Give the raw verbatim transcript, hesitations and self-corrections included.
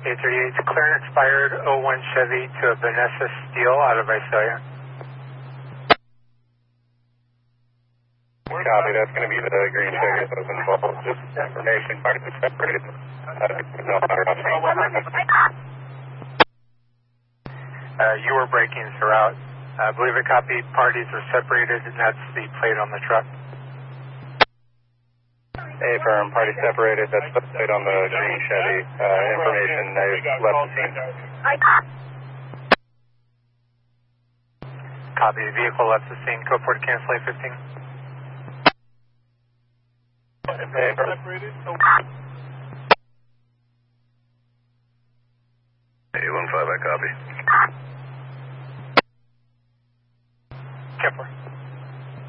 eight thirty-eight, clear and expired oh one Chevy to a Vanessa Steel out of Visalia. Copy, that's going to be the green Chevy that was involved. Just information, parties are separated. Uh, no matter uh, you were braking throughout. I believe it copied parties are separated, and that's the plate on the truck. A firm, party separated, that's the plate on the green Chevy. Uh, information, they've left the scene. Copy, the vehicle left the scene. Code four to cancel eight fifteen. A firm. eight one five, I copy. ten four.